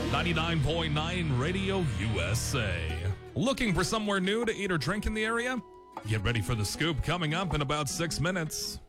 99.9 Radio USA. Looking for somewhere new to eat or drink in the area? Get ready for the scoop coming up in about 6 minutes.